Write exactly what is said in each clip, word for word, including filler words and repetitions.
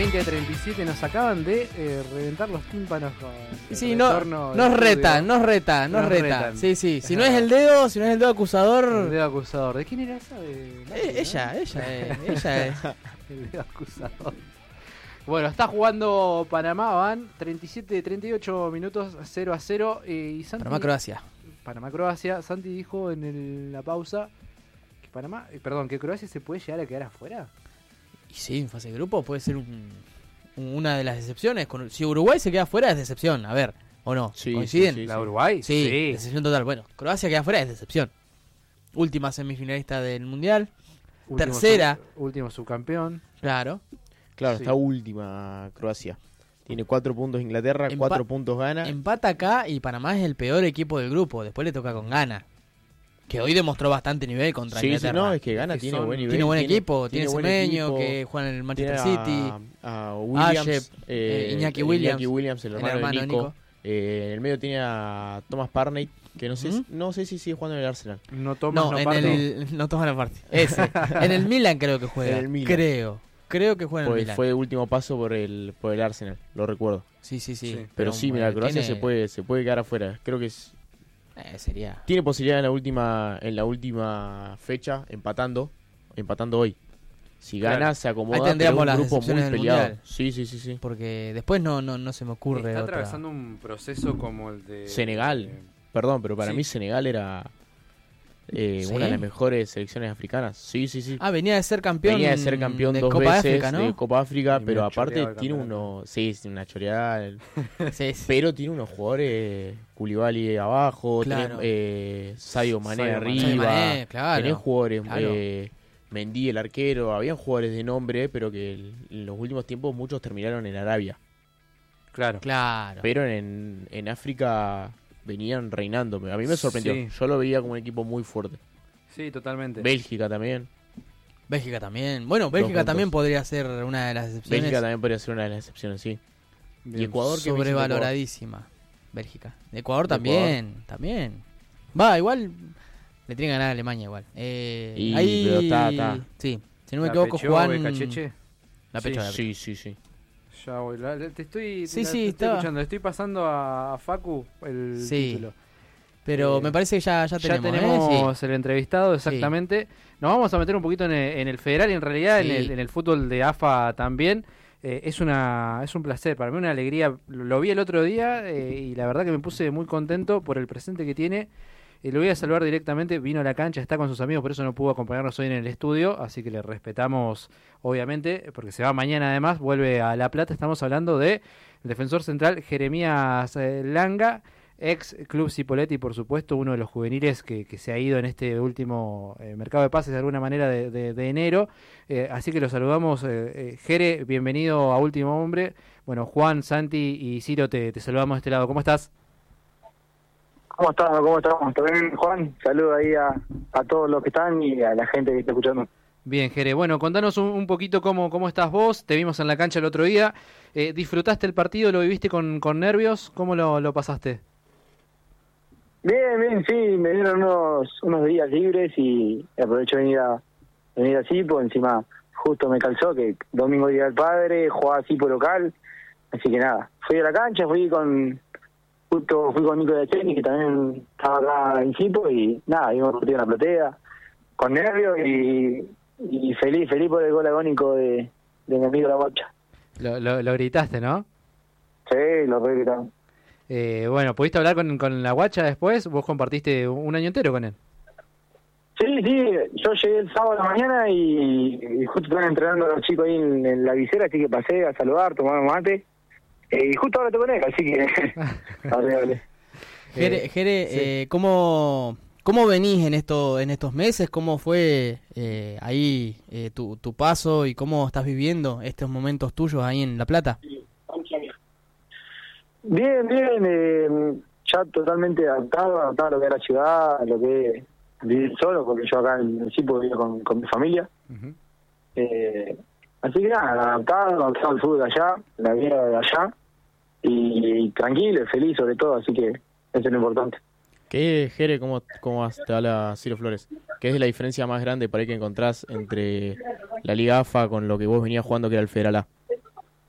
veinte a treinta y siete nos acaban de eh, reventar los tímpanos con Sí, no, nos retan, nos retan, nos retan. Sí, sí, si no es el dedo, si no es el dedo acusador... El dedo acusador. ¿De quién era esa? De... Eh, ella, ¿no? ella, eh, ella es. El dedo acusador. Bueno, está jugando Panamá, van treinta y siete, treinta y ocho minutos, cero a cero. Eh, y Santi, Panamá-Croacia. Panamá-Croacia. Santi dijo en el, la pausa que Panamá, eh, perdón, que Croacia se puede llegar a quedar afuera. Y sí, en fase de grupo puede ser un, una de las excepciones. Con, si Uruguay se queda fuera es decepción, a ver, ¿o no? Sí, ¿Coinciden? sí, sí, ¿La Uruguay? Sí, sí, decepción total. Bueno, Croacia queda fuera es decepción. Última semifinalista del Mundial. Último Tercera. Sub, último subcampeón. Claro. Claro, Sí. está última Croacia. Tiene cuatro puntos Inglaterra, Empa- cuatro puntos Ghana. Empata acá y Panamá es el peor equipo del grupo. Después le toca con Ghana, que hoy demostró bastante nivel contra Sí, sí, Inglaterra. no, es que Ghana Es que tiene son- buen nivel. Tiene buen equipo, tiene, buen Semeño, equipo, que juega en el Manchester tiene City. A, a Williams, Ashep, eh, eh, Iñaki el Williams, Iñaki Williams, el el hermano, hermano de de Nico. Nico. Eh, en el medio tiene a Thomas Partey, que no sé, ¿Mm? no sé si sigue jugando en el Arsenal. No toma, No, no, en parte. el no toman aparte. Ese. En el Milan creo que juega. En el Milan. Creo. Creo que juega en el Pues Milan. fue último paso por el por el Arsenal, lo recuerdo. Sí, sí, sí. Sí. Pero, sí, mira, eh, Croacia tiene- se puede se puede quedar afuera. Creo que es, eh, sería. tiene posibilidad en la última en la última fecha empatando, empatando hoy. Si gana Claro. se acomoda, Ahí pero tendríamos es un las grupo muy decepciones del peleado. Mundial. Sí, sí, sí, sí. Porque después no no no se me ocurre Está otra. atravesando un proceso como el de Senegal. eh, Perdón, pero para Sí. mí Senegal era eh, ¿Sí? una de las mejores selecciones africanas. Sí, sí, sí. Ah, venía de ser campeón. Venía de ser campeón de dos Copa veces África, ¿no? de Copa África, Y pero una aparte choreada el tiene campeonato. uno, sí, sí, una choreada, el- Sí, sí. pero tiene unos jugadores, Koulibaly abajo, Claro. tenés, eh, Sadio Mané Sadio Mané. arriba, Sadio Mané, claro. tenés jugadores, Claro. eh, Mendy el arquero, habían jugadores de nombre, pero que el- en los últimos tiempos muchos terminaron en Arabia, Claro. Claro. pero en, en África venían reinando. A mí me sorprendió, Sí. yo lo veía como un equipo muy fuerte. Sí, totalmente. Bélgica también, Bélgica también. Bueno, Bélgica puntos. también podría ser una de las excepciones. Bélgica también podría ser una de las excepciones, sí. Bien. Y Ecuador, que me dice Sobrevaloradísima. Bélgica. Ecuador De también. También. Va, igual. Le tienen que ganar a Alemania igual. Eh, Y, ahí. pero está, está. Sí. Si no me La equivoco, Pecho, Juan. Becacheche. La Sí, pecho de la Sí, sí, sí. Ya voy, la- la- te estoy, Sí, la- sí, te estoy estaba- escuchando, le estoy pasando a, a Facu el Sí. título. Pero Eh, me parece que ya, ya Ya tenemos. tenemos, ¿eh? el entrevistado, exactamente. Nos vamos a meter un poquito en el, en el federal y en realidad Sí. en, el, en el fútbol de A F A también. Eh, es una es un placer, para mí una alegría. Lo, lo vi el otro día eh, y la verdad que me puse muy contento por el presente que tiene. Eh, lo voy a saludar directamente, vino a la cancha, está con sus amigos, por eso no pudo acompañarnos hoy en el estudio, así que le respetamos, obviamente, porque se va mañana además, vuelve a La Plata. Estamos hablando de el defensor central Jeremías eh, Langa, ex Club Cipolletti, por supuesto, uno de los juveniles que, que se ha ido en este último eh, mercado de pases de alguna manera de, de- de enero. Eh, así que lo saludamos. Eh, eh, Jere, bienvenido a Último Hombre. Bueno, Juan, Santi y Ciro, te, te saludamos de este lado. ¿Cómo estás? ¿Cómo estamos? ¿Cómo estamos? ¿Todo bien, Juan? Saludos ahí a, a todos los que están y a la gente que está escuchando. Bien, Jere. Bueno, contanos un, un poquito cómo, cómo estás vos. Te vimos en la cancha el otro día. Eh, ¿Disfrutaste el partido? ¿Lo viviste con, con nervios? ¿Cómo lo, lo pasaste? Bien, bien, sí, me dieron unos unos días libres y aprovecho de venir a venir así, pues encima justo me calzó que domingo día del padre, jugaba así por local, así que nada, fui a la cancha, fui con justo fui con Nico de Cheni, que también estaba acá en Cipo, y nada, vimos el partido en la platea, con nervios y, y feliz, feliz por el gol agónico de, de mi amigo La Bocha. Lo, lo, lo gritaste, ¿no? Sí, lo regretaron. Eh, bueno, ¿pudiste hablar con, con la guacha después? Vos compartiste un, un año entero con él. Sí, sí, yo llegué el sábado a la mañana y, y justo estaban entrenando a los chicos ahí en, en la visera, así que pasé a saludar, tomar un mate, eh, y justo ahora estoy con él, así que... Vale, vale. Jere, Eh, Jere, sí. eh, ¿cómo, ¿cómo venís en, esto, en estos meses? ¿Cómo fue eh, ahí eh, tu, tu paso y cómo estás viviendo estos momentos tuyos ahí en La Plata? Bien, bien, eh, ya totalmente adaptado, adaptado a lo que es la ciudad, a lo que es vivir solo, porque yo acá en el Cipo vivo con, con mi familia. Ujú. Eh, así que nada, adaptado, adaptado al fútbol de allá, la vida de allá, y, y tranquilo, y feliz sobre todo, así que eso es lo importante. ¿Qué, Jere, cómo, cómo vas? Te habla Ciro Flores? ¿Qué es la diferencia más grande para ahí que encontrás entre la Liga A F A con lo que vos venías jugando que era el Federal A?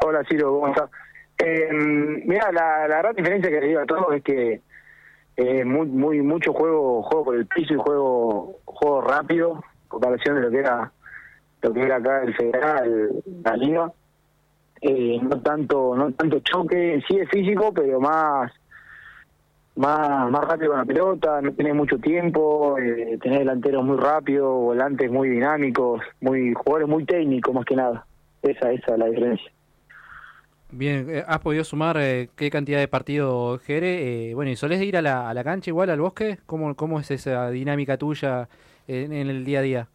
Hola, Ciro, ¿cómo estás? Eh, mira, la, la gran diferencia que le digo a todos es que eh, muy, muy mucho juego juego por el piso y juego juego rápido, en comparación de lo que era lo que era acá el Federal, la Liga. Eh, no tanto no tanto choque, sí es físico, pero más más más rápido con la pelota, no tenés mucho tiempo, eh, tenés delanteros muy rápidos, volantes muy dinámicos, muy jugadores muy técnicos más que nada. Esa, esa es la diferencia. Bien, eh, ¿has podido sumar eh, qué cantidad de partidos, Jere? Eh, bueno, ¿y solés ir a la, a la cancha igual, al bosque? ¿Cómo, cómo es esa dinámica tuya en, en el día a día?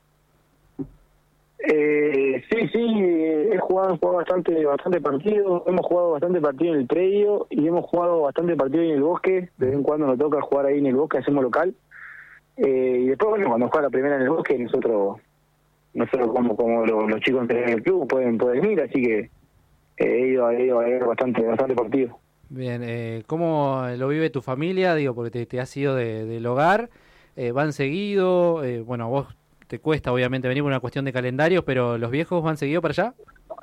Eh, sí, sí, he jugado, he jugado bastante, bastante partidos, hemos jugado bastante partido en el predio y hemos jugado bastante partido en el bosque. De vez en cuando nos toca jugar ahí en el bosque, hacemos local. Eh, y después, bueno, cuando juega la primera en el bosque, nosotros, nosotros como, como los, los chicos en el club pueden, pueden ir, así que eh, he ido, he ido a ver bastante, bastante partido. Bien, eh, ¿cómo lo vive tu familia? Digo, porque te, te has ido de, del hogar, eh, ¿van seguido? Eh, bueno, a vos te cuesta obviamente venir por una cuestión de calendarios, pero ¿los viejos van seguido para allá?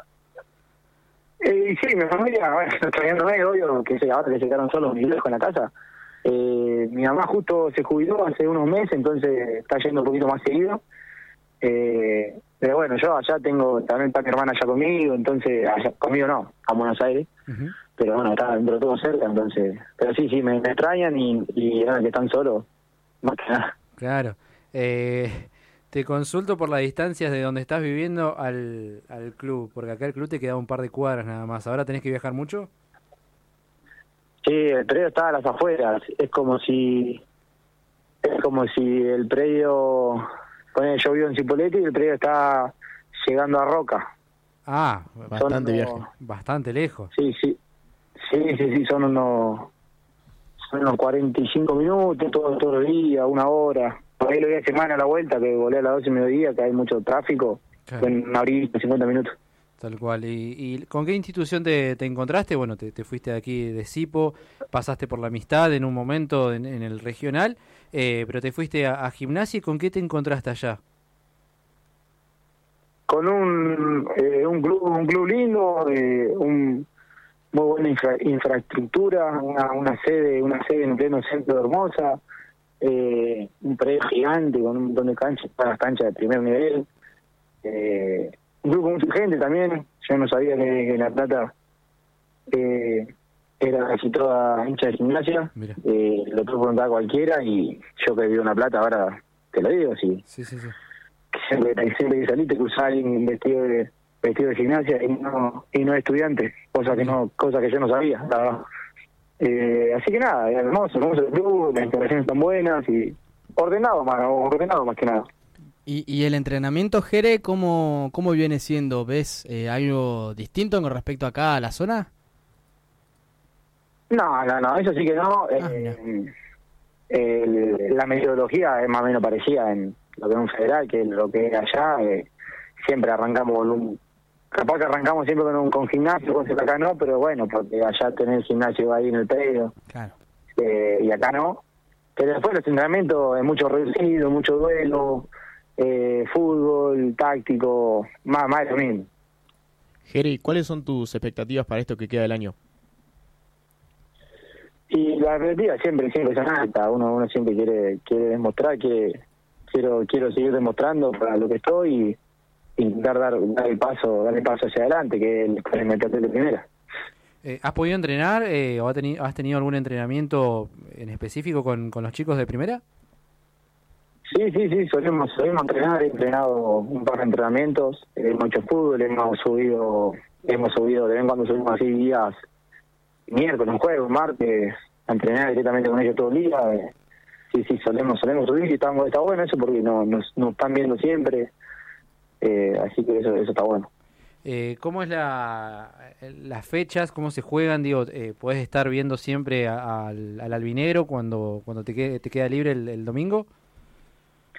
Eh, sí, mi familia, bueno, extrañándome, obvio, que se, ahora que se quedaron solos mis viejos en la casa. Eh, mi mamá justo se jubiló hace unos meses, entonces está yendo un poquito más seguido. Eh, pero bueno, yo allá tengo, también está mi hermana allá conmigo, entonces, allá, conmigo no, a Buenos Aires. Uh-huh. Pero bueno, está dentro de todo cerca, entonces. Pero sí, sí, me, me extrañan y, y ahora que están solos, más que nada. Claro. Eh... Te consulto por las distancias de donde estás viviendo al, al club, porque acá el club te queda un par de cuadras nada más. ¿Ahora tenés que viajar mucho? Sí, el predio está a las afueras. Es como si es como si el predio, ponele, yo vivo en Cipolletti y el predio está llegando a Roca. Ah, bastante unos, viaje. Bastante lejos. Sí, sí, sí, sí, sí, son unos, son unos cuarenta y cinco minutos, todo, todo el día, una hora. Por ahí lo vi a semana a la vuelta, que volé a las doce y mediodía, que hay mucho tráfico, claro. En una horita, cincuenta minutos. Tal cual. ¿Y, y con qué institución te, te encontraste? Bueno, te, te fuiste de aquí de Cipo, pasaste por la Amistad en un momento en, en el regional, eh, pero te fuiste a, a Gimnasia. ¿Con qué te encontraste allá? Con un eh, un club un club lindo, eh, un muy buena infra, infraestructura, una, una sede una sede en pleno centro de Hermosa. Eh, un predio gigante con un montón de canchas, para las canchas de primer nivel, eh, un grupo mucha gente también. Yo no sabía que, que La Plata eh, era casi toda hincha de Gimnasia, eh, lo puedo preguntar a cualquiera y yo que vivo en La Plata ahora te lo digo, sí, sí, sí, sí. Siempre, siempre que salí te cruzás a alguien vestido de vestido de Gimnasia y no y no de estudiante, cosa que no cosa que yo no sabía, la verdad. Eh, así que nada, es hermoso, hermoso el club, las instalaciones están buenas y ordenado más, ordenado más que nada. ¿Y, y el entrenamiento, Jere, cómo, cómo viene siendo? ¿Ves eh, algo distinto con respecto acá a la zona? No, no, no, eso sí que no. Ah, eh, no. El, la metodología es más o menos parecida en lo que es un federal que lo que es allá. Eh, siempre arrancamos con un... Capaz que arrancamos siempre con un con gimnasio, con acá no, pero bueno, porque allá tenés el gimnasio ahí en el predio. Claro. Eh, y acá no. Pero después los entrenamientos es mucho reducido, mucho duelo, eh, fútbol, táctico, más, más de lo mismo. Jere, ¿cuáles son tus expectativas para esto que queda del año? Y la expectativa siempre, siempre son altas. Uno, uno siempre quiere, quiere demostrar que quiero, quiero seguir demostrando para lo que estoy y intentar dar, dar el paso, dar el paso hacia adelante, que es el meterte de primera. Eh, ¿Has podido entrenar eh, o has tenido, has tenido algún entrenamiento en específico con, con los chicos de primera? Sí, sí, sí, solemos, solemos entrenar, he entrenado un par de entrenamientos, hemos hecho fútbol, hemos subido, hemos subido, de vez en cuando subimos así días, miércoles, un jueves, un martes, a entrenar directamente con ellos todo el día. Eh, sí, sí, solemos, solemos subir y está, está bueno eso porque no, nos, nos están viendo siempre. Eh, así que eso eso está bueno. Eh, ¿Cómo es la las fechas? ¿Cómo se juegan? Digo, eh, ¿podés estar viendo siempre a, a, al albinegro cuando cuando te quede, te queda libre el, el domingo?